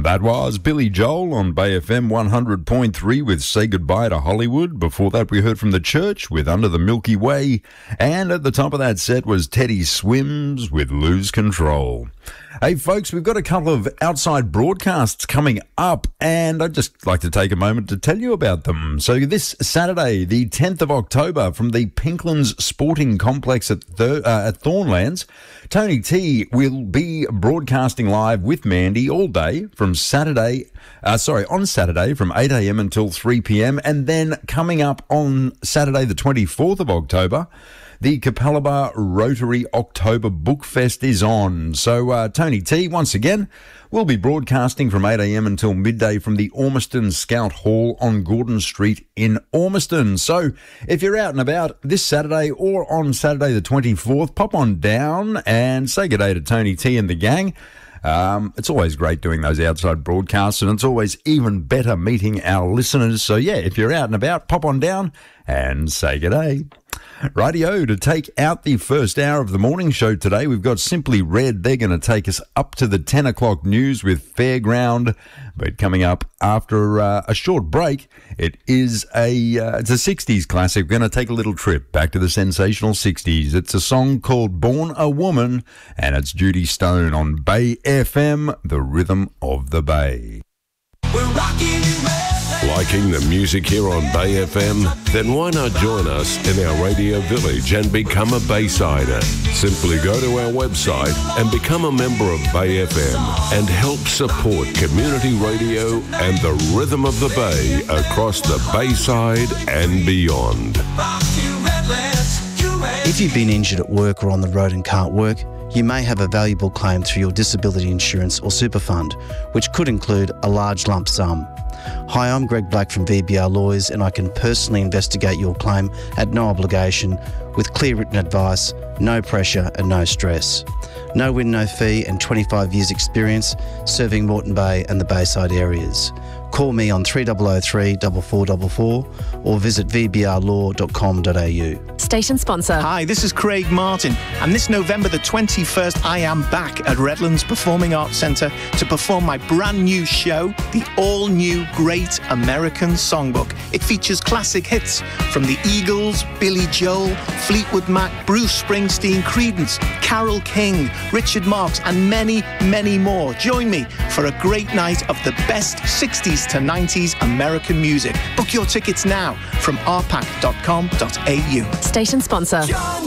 That was Billy Joel on Bay FM 100.3 with Say Goodbye to Hollywood. Before that, we heard from The Church with Under the Milky Way. And at the top of that set was Teddy Swims with Lose Control. Hey, folks, we've got a couple of outside broadcasts coming up, and I'd just like to take a moment to tell you about them. So this Saturday, the 10th of October, from the Pinklands Sporting Complex at Thornlands, Tony T will be broadcasting live with Mandy all day from on Saturday from 8 a.m. until 3 p.m. And then coming up on Saturday, the 24th of October, the Capalaba Rotary October Book Fest is on. So Tony T, once again, will be broadcasting from 8 a.m. until midday from the Ormiston Scout Hall on Gordon Street in Ormiston. So if you're out and about this Saturday or on Saturday the 24th, pop on down and say good day to Tony T and the gang. It's always great doing those outside broadcasts, and it's always even better meeting our listeners. So yeah, if you're out and about, pop on down and say good day. Rightio, to take out the first hour of the morning show today, we've got Simply Red. They're going to take us up to the 10 o'clock news with Fairground. But coming up after a short break, it's a 60s classic. We're going to take a little trip back to the sensational 60s. It's a song called Born a Woman, and it's Judy Stone on Bay FM, the rhythm of the Bay. We're rocking Liking the music here on Bay FM? Then why not join us in our radio village and become a Baysider? Simply go to our website and become a member of Bay FM and help support community radio and the rhythm of the Bay across the Bayside and beyond. If you've been injured at work or on the road and can't work, you may have a valuable claim through your disability insurance or super fund, which could include a large lump sum. Hi, I'm Greg Black from VBR Lawyers, and I can personally investigate your claim at no obligation with clear written advice, no pressure and no stress. No win, no fee, and 25 years experience serving Moreton Bay and the Bayside areas. Call me on 3003 4444 or visit vbrlaw.com.au. Station sponsor. Hi, this is Craig Martin, and this November the 21st I am back at Redlands Performing Arts Centre to perform my brand new show, the all-new Great American Songbook. It features classic hits from the Eagles, Billy Joel, Fleetwood Mac, Bruce Springsteen, Creedence, Carole King, Richard Marx, and many, many more. Join me for a great night of the best 60s to 90s American music. Book your tickets now from rpac.com.au. Station sponsor. John